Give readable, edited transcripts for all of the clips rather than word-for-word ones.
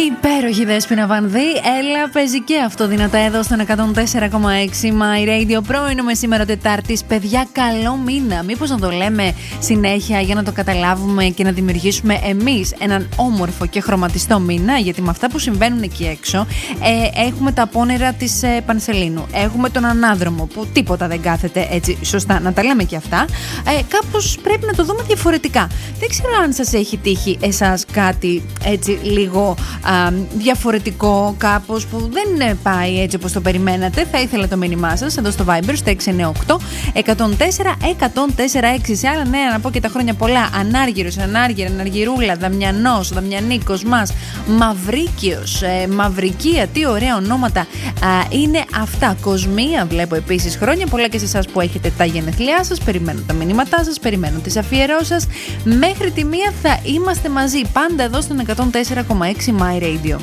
Υπέροχη Δέσποινα Βανδύ. Έλα, παίζει και αυτό δυνατά εδώ στον 104,6 My Radio. Πρωινούμε σήμερα Τετάρτη. Παιδιά, καλό μήνα. Μήπως να το λέμε συνέχεια για να το καταλάβουμε και να δημιουργήσουμε εμείς έναν όμορφο και χρωματιστό μήνα? Γιατί με αυτά που συμβαίνουν εκεί έξω, έχουμε τα απόνερα της Πανσελίνου. Έχουμε τον ανάδρομο που τίποτα δεν κάθεται έτσι σωστά. Να τα λέμε και αυτά. Κάπως πρέπει να το δούμε διαφορετικά. Δεν ξέρω αν σας έχει τύχει εσάς κάτι έτσι λίγο διαφορετικό, κάπως που δεν πάει έτσι όπως το περιμένατε. Θα ήθελα το μήνυμά σας εδώ στο Viber στο 698 104 104 6. Σε άλλα νέα να πω και τα χρόνια πολλά. Ανάργυρος, Ανάργυρα, Αναργυρούλα, Δαμιανός, Δαμιανίκος μας, Μαυρίκιος, Μαυρικία. Τι ωραία ονόματα είναι αυτά. Κοσμία βλέπω επίσης. Χρόνια πολλά και σε εσάς που έχετε τα γενεθλιά σας. Περιμένω τα μηνύματά σας, περιμένω τις αφιερώσεις σας. Μέχρι τη μία θα είμαστε μαζί πάντα εδώ στον 104,6 My Radio.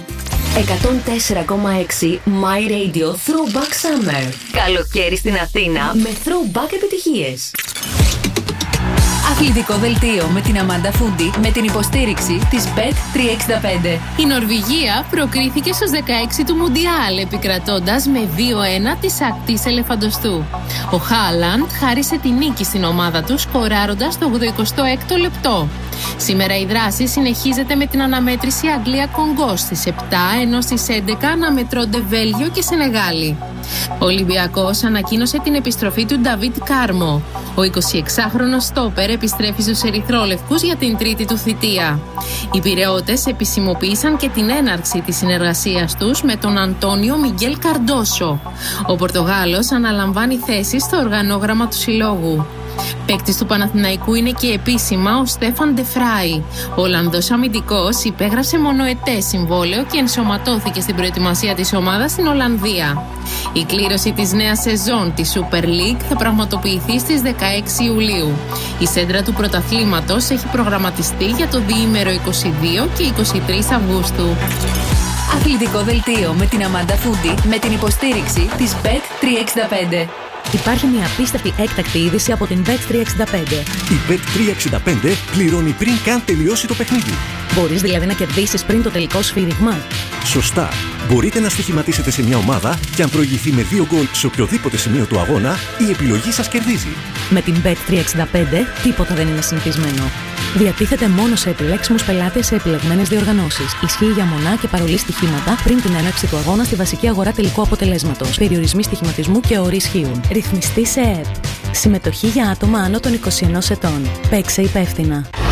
104,6 My Radio Throwback Summer. Καλοκαίρι στην Αθήνα με throwback επιτυχίες. Αθλητικό δελτίο με την Αμάντα Φούντι με την υποστήριξη της Bet365. Η Νορβηγία προκρίθηκε στους 16 του Μουντιάλ επικρατώντας με 2-1 της ακτής ελεφαντοστού. Ο Χάλαντ χάρισε τη νίκη στην ομάδα του σκοράροντας το 86ο λεπτό. Σήμερα η δράση συνεχίζεται με την αναμέτρηση Αγγλία-Κονγκό στις 7, ενώ στις 11 αναμετρώνται Βέλγιο και Σενεγάλη. Ο Ολυμπιακός ανακοίνωσε την επιστροφή του Νταβίτ Κάρμο. Ο 26χρονος στόπερ επιστρέφει στους ερυθρόλευκους για την τρίτη του θητεία. Οι Πειραιώτες επισημοποίησαν και την έναρξη της συνεργασίας τους με τον Αντώνιο Μιγγέλ Καρντόσο. Ο Πορτογάλος αναλαμβάνει θέση στο οργανόγραμμα του συλλόγου. Παίκτης του Παναθηναϊκού είναι και επίσημα ο Στέφαν Ντεφράι. Ο Ολλανδός αμυντικός υπέγραψε μονοετές συμβόλαιο και ενσωματώθηκε στην προετοιμασία της ομάδας στην Ολλανδία. Η κλήρωση της νέας σεζόν της Super League θα πραγματοποιηθεί στις 16 Ιουλίου. Η σέντρα του πρωταθλήματος έχει προγραμματιστεί για το διήμερο 22 και 23 Αυγούστου. Αθλητικό δελτίο με την Αμάντα Φούντι με την υποστήριξη της Bet365. Υπάρχει μια απίστευτη έκτακτη είδηση από την Bet365. Η Bet365 πληρώνει πριν καν τελειώσει το παιχνίδι. Μπορείς δηλαδή να κερδίσεις πριν το τελικό σφύριγμα. Σωστά. Μπορείτε να στοιχηματίσετε σε μια ομάδα και αν προηγηθεί με 2 γκολ σε οποιοδήποτε σημείο του αγώνα, η επιλογή σας κερδίζει. Με την Bet365 τίποτα δεν είναι συνηθισμένο. Διατίθεται μόνο σε επιλέξιμους πελάτες σε επιλεγμένες διοργανώσεις. Ισχύει για μονά και παρολί στοιχήματα πριν την έναρξη του αγώνα στη βασική αγορά τελικού αποτελέσματος. Περιορισμοί στοιχηματισμού και όροι ισχύουν. Ρυθμιστή σε ΕΕΠ. Συμμετοχή για άτομα άνω των 21 ετών. Παίξε υπεύθυνα.